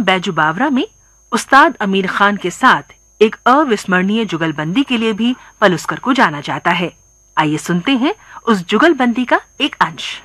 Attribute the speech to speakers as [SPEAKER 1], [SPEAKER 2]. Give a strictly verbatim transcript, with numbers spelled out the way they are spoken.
[SPEAKER 1] बैजू बावरा में उस्ताद अमीर खान के साथ एक अविस्मरणीय जुगलबंदी के लिए भी पलुस्कर को जाना जाता है। आइए सुनते हैं उस जुगलबंदी का एक अंश।